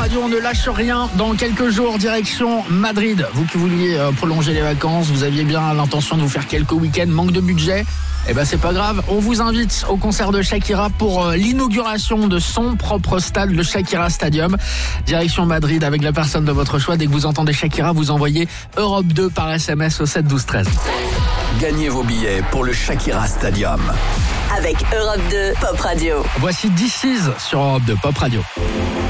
Radio, on ne lâche rien. Dans quelques jours, direction Madrid. Vous qui vouliez prolonger les vacances, vous aviez bien l'intention de vous faire quelques week-ends, manque de budget. Eh ben c'est pas grave, on vous invite au concert de Shakira pour l'inauguration de son propre stade, le Shakira Stadium. Direction Madrid avec la personne de votre choix. Dès que vous entendez Shakira, vous envoyez Europe 2 par SMS au 7 12 13. Gagnez vos billets pour le Shakira Stadium. Avec Europe 2 Pop Radio. Voici This Is sur Europe 2 Pop Radio.